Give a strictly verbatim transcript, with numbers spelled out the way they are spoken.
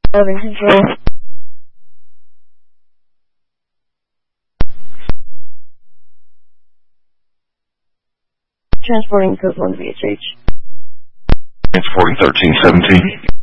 Building control. Transporting code one V H H. Transporting thirteen seventeen.